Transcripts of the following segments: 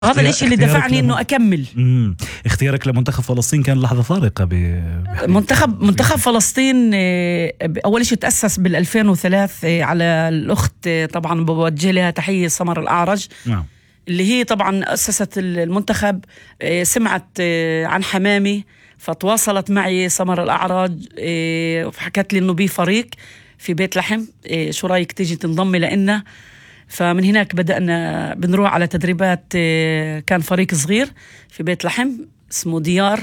هذا الاشي اللي دفعني انه اكمل. اختيارك لمنتخب فلسطين كان لحظة فارقة منتخب فلسطين اول شيء تأسس بال2003 على الاخت، طبعا بوجه لها تحية، سمر الأعرج. نعم. اللي هي طبعا أسست المنتخب. سمعت عن حمامي فتواصلت معي سمر الأعرج، وحكت لي انه بيه فريق في بيت لحم، شو رايك تيجي تنضمي لنا؟ فمن هناك بدأنا بنروح على تدريبات. كان فريق صغير في بيت لحم اسمه ديار،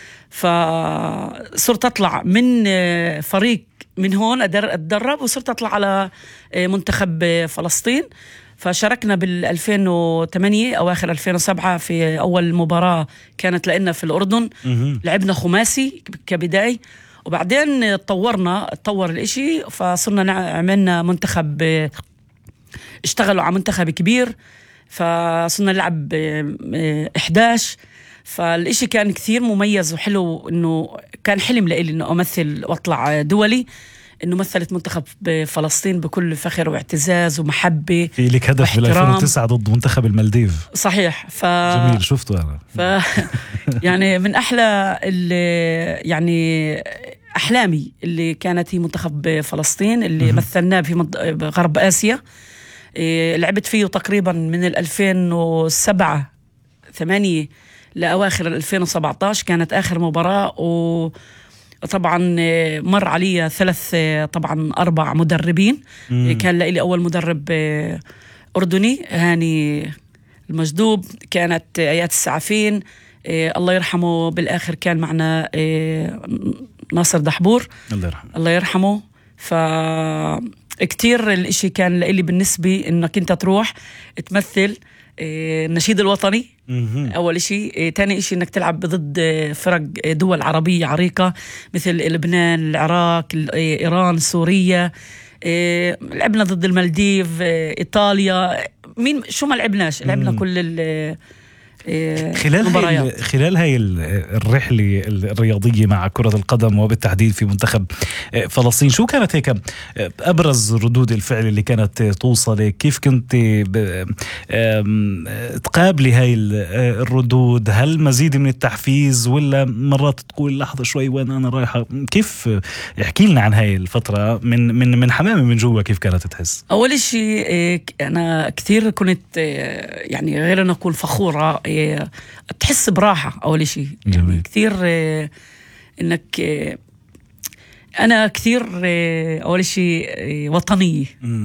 فصرت أطلع من فريق من هون أتدرب، وصرت أطلع على منتخب فلسطين. فشاركنا بال2008 أواخر 2007 في أول مباراة كانت لنا في الأردن. لعبنا خماسي كبداية، وبعدين تطور الاشي، فصرنا عملنا منتخب، اشتغلوا على منتخب كبير، فصرنا نلعب 11. فالإشي كان كثير مميز وحلو، إنه كان حلم لإلي إنه أمثل وأطلع دولي، إنه مثلت منتخب فلسطين بكل فخر واعتزاز ومحبة. في لك هدف بال 2009 ضد منتخب المالديف. صحيح. جميل، شفته أنا. يعني من أحلى يعني أحلامي اللي كانت هي منتخب فلسطين اللي مثلناه في غرب آسيا. لعبت فيه تقريبا من 2007 8 لأواخر 2017 كانت آخر مباراة. وطبعا مر علي 4 مدربين. كان لي أول مدرب أردني هاني المجدوب، كانت آيات السعفين، الله يرحمه، بالآخر كان معنا ناصر دحبور، الله يرحمه. كتير الاشي كان لإلي بالنسبة انك انت تروح تمثل النشيد الوطني اول اشي. تاني اشي انك تلعب ضد فرق دول عربية عريقة مثل لبنان، العراق، ايران، سوريا. لعبنا ضد المالديف، ايطاليا، شو ما لعبناش، لعبنا كل خلال هاي الرحلة الرياضية مع كرة القدم وبالتحديد في منتخب فلسطين. شو كانت هيك أبرز ردود الفعل اللي كانت توصلك؟ كيف كنت تقابلي هاي الردود؟ هل مزيد من التحفيز ولا مرات تقول لحظة شوي وين أنا رايحة؟ كيف احكي لنا عن هاي الفترة من حمامي من جوا، كيف كانت تحس؟ أول شيء أنا كثير كنت يعني غير أن أكون فخورة، تحس براحة أول شيء. يعني كثير إنك أنا كثير أول شيء وطنية.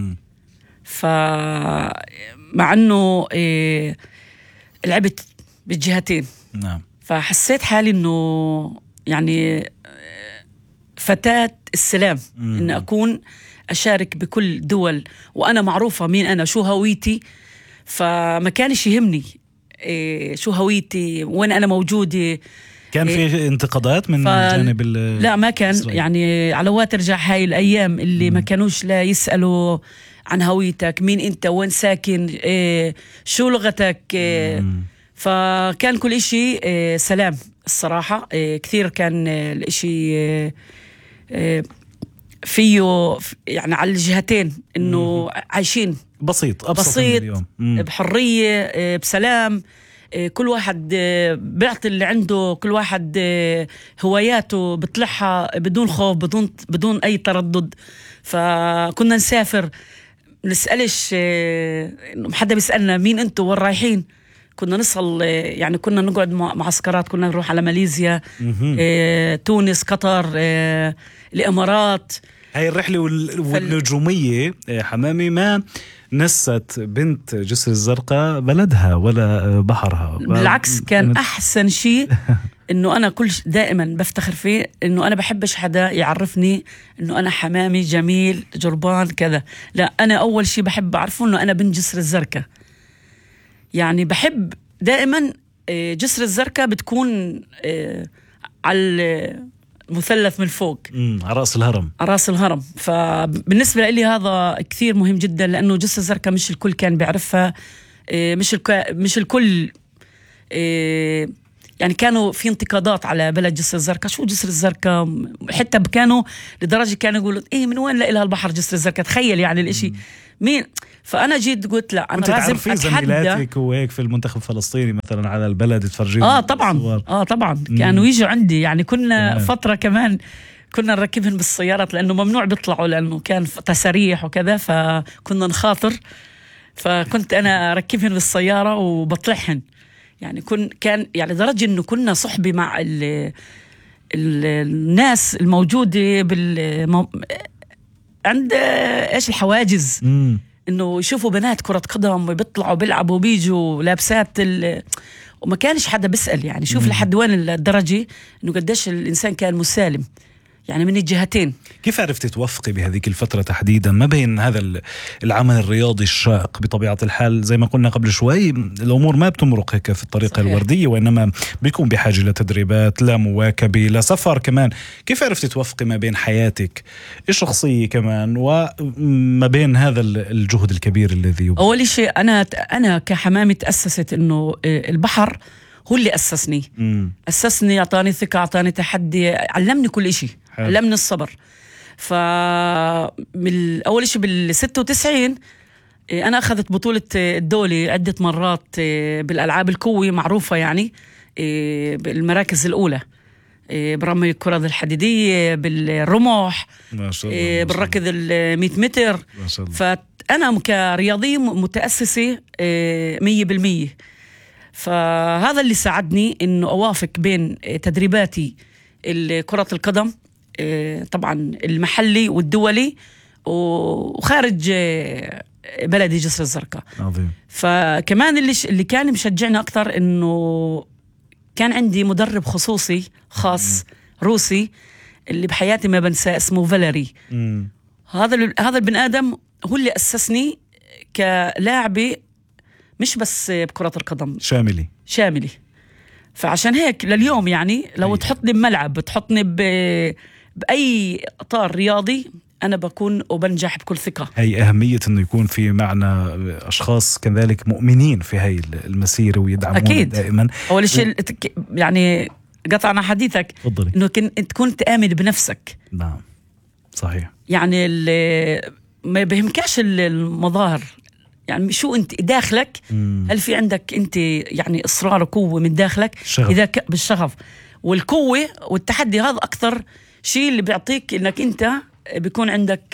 فمع أنه لعبت بالجهتين. نعم. فحسيت حالي إنه يعني فتاة السلام، إن أكون أشارك بكل دول وأنا معروفة مين أنا، شو هويتي. فما كانش يهمني شو هويتي وين أنا موجودة. كان في انتقادات من جانب لا ما كان إسرائيل. يعني على واترجع هاي الأيام اللي ما كانوش لا يسألوا عن هويتك، مين أنت، وين ساكن، شو لغتك. فكان كل إشي سلام الصراحة. كثير كان الإشي فيه يعني على الجهتين إنه عايشين بسيط بحرية بسلام. كل واحد بيعطي اللي عنده، كل واحد هواياته بطلعها بدون خوف، بدون أي تردد. فكنا نسافر نسألش حدا بيسألنا مين أنتوا وين رايحين. كنا نصل يعني كنا نقعد معسكرات، كنا نروح على ماليزيا، تونس، قطر، الإمارات. هاي الرحلة والنجومية حمامي ما نست بنت جسر الزرقاء بلدها ولا بحرها، بالعكس كان أحسن شيء إنه أنا دائما بفتخر فيه، إنه أنا بحبش حدا يعرفني إنه أنا حمامي جميل جربان كذا. لا، أنا أول شيء بحب أعرفه إنه أنا بنت جسر الزرقاء. يعني بحب دائما جسر الزرقاء بتكون على مثلث من فوق، على رأس الهرم. فبالنسبة لي هذا كثير مهم جدا، لأنه جسر الزرقاء مش الكل كان بيعرفها. مش الكل يعني كانوا في انتقادات على بلد جسر الزرقاء، شو جسر الزرقاء، حتى كانوا لدرجة كانوا يقولوا إيه من وين لها البحر جسر الزرقاء، تخيل يعني الإشي مين. فأنا جيت قلت لا أنا لازم أتحدى زميلاتك وهيك في المنتخب الفلسطيني مثلا على البلد تفرجيهم طبعا طبعا كانوا يجوا عندي، يعني كنا فترة كمان كنا نركبهم بالسيارات لأنه ممنوع بيطلعوا لأنه كان تساريح وكذا، فكنا نخاطر، فكنت أنا أركبهم بالسيارة وبطلعهن. يعني كان يعني درجة إنه كنا صحبي مع الناس الموجودة عند إيش الحواجز، إنه يشوفوا بنات كرة قدم بيطلعوا بيلعبوا بيجوا لابسات وما كانش حدا بيسأل. يعني شوف لحد وين الدرجة إنه قديش الإنسان كان مسالم يعني من الجهتين. كيف عرفتي توفقي بهذيك الفترة تحديدا ما بين هذا العمل الرياضي الشاق بطبيعة الحال؟ زي ما قلنا قبل شوي الأمور ما بتمرق هيك في الطريقة صحيح. الوردية، وإنما بيكون بحاجة لتدريبات، لا مواكبة، لا سفر كمان. كيف عرفتي توفقي ما بين حياتك الشخصية كمان وما بين هذا الجهد الكبير الذي يبقى؟ أول شيء أنا كحمامي تأسست إنه البحر هو اللي أسسني، أعطاني ثقة، أعطاني تحدي، علمني كل إشي، علمني الصبر. أول إشي بال96 أنا أخذت بطولة الدولة عدة مرات بالألعاب القوة معروفة، يعني بالمراكز الأولى، برمي الكرة الحديدية، بالرمح، بالركض 100 متر. فأنا كرياضية متأسسة 100%. فهذا اللي ساعدني إنه أوافق بين تدريباتي كرة القدم طبعا المحلي والدولي وخارج بلدي جسر الزرقاء. فكمان اللي كان مشجعني أكتر إنه كان عندي مدرب خصوصي خاص روسي اللي بحياتي ما بنساه، اسمه فاليري. هذا البن آدم هو اللي أسسني كلاعبة، مش بس بكرة القدم، شاملي. فعشان هيك لليوم يعني لو تحطني بملعب، تحطني بأي إطار رياضي، أنا بكون وبنجح بكل ثقة. هي أهمية إنه يكون في معنا أشخاص كذلك مؤمنين في هاي المسيرة ويدعمون أكيد. دائما. أول شيء يعني قطعنا حديثك إنه تكون تآمن بنفسك. نعم صحيح. يعني ما بهمكاش المظاهر، يعني شو انت داخلك، هل في عندك انت يعني اصرار وقوه من داخلك شغف. اذا بالشغف والقوه والتحدي، هذا اكثر شيء اللي بيعطيك انك انت بيكون عندك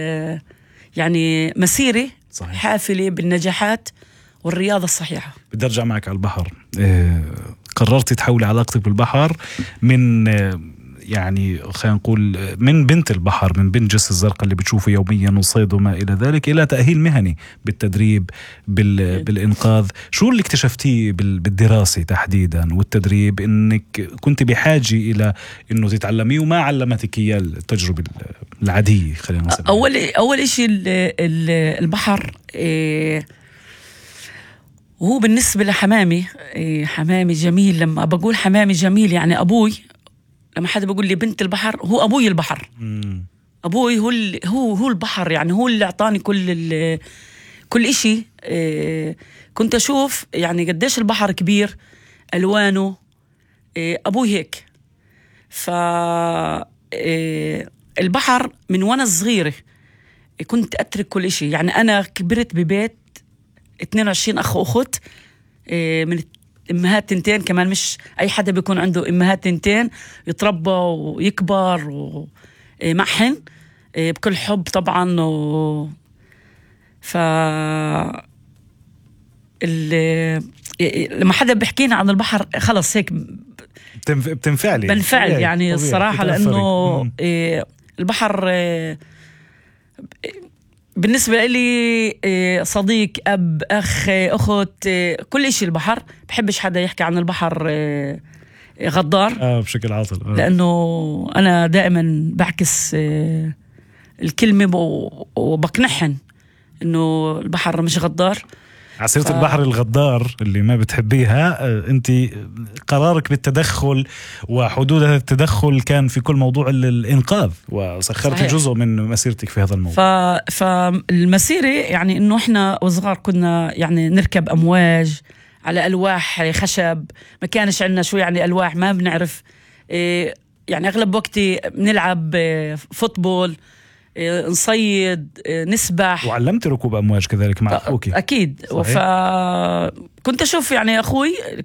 يعني مسيره صحيح. حافله بالنجاحات والرياضه الصحيحه. بدي ارجع معك على البحر. قررتي تحولي علاقتك بالبحر من يعني خلينا نقول من بنت البحر، من بنت جسر الزرقاء اللي بتشوفه يوميا وصيد وما إلى ذلك، إلى تأهيل مهني بالتدريب بالإنقاذ. شو اللي اكتشفتيه بالدراسة تحديدا والتدريب إنك كنت بحاجة إلى إنه تتعلميه وما علمتك إياه التجربة العادية؟ خلينا نسميها أول إشي البحر وهو بالنسبة لحمامي، حمامي جميل. لما بقول حمامي جميل يعني أبوي، لما حدا بيقول لي بنت البحر، هو أبوي البحر. أبوي هو البحر، يعني هو اللي أعطاني كل إشي. كنت أشوف يعني قديش البحر كبير، ألوانه، أبوي هيك. البحر من وأنا صغيرة كنت أترك كل إشي. يعني أنا كبرت ببيت 22 أخ وأخت، من امهات تنتين كمان، مش اي حدا بيكون عنده امهات تنتين يتربى ويكبر ومعهن بكل حب طبعا. لما حدا بيحكينا عن البحر خلص هيك بتنفعلي بنفعل يعني الصراحة، لأنه البحر بالنسبة لي صديق، أب، أخ، أخت، كل إشي. البحر بحبش حدا يحكي عن البحر غدار بشكل عاطل، لأنه أنا دائما بعكس الكلمة وبقنحن إنه البحر مش غدار. عصيرة البحر الغدار اللي ما بتحبيها أنت، قرارك بالتدخل وحدود هذا التدخل كان في كل موضوع الإنقاذ، وسخرت جزء من مسيرتك في هذا الموضوع. فالمسيرة يعني إنه إحنا وصغار كنا يعني نركب أمواج على ألواح خشب، ما كانش عندنا شو يعني ألواح، ما بنعرف. يعني أغلب وقتي بنلعب فوتبول، نصيد، نسبح. وعلمت ركوب أمواج كذلك مع أخوك؟ أكيد. فكنت أشوف يعني أخوي